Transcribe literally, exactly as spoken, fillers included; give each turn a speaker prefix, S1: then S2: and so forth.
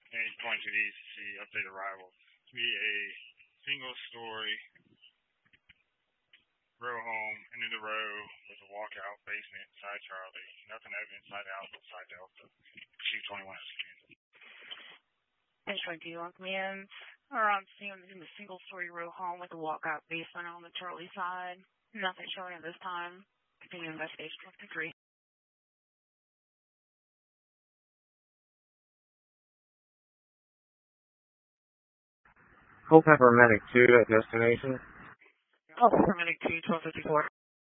S1: and point to these to see update arrival. To be a single story row home, into the row with a walkout basement inside Charlie. Nothing evident inside out outside Delta. Chief twenty-one has command.
S2: Entering to on command. Or on scene in the single story row home with a walkout basement on the Charlie side. Nothing showing at this time. Continue investigation twenty-three.
S3: Culpeper Medic two at destination.
S2: Culpeper Medic two, twelve fifty-four.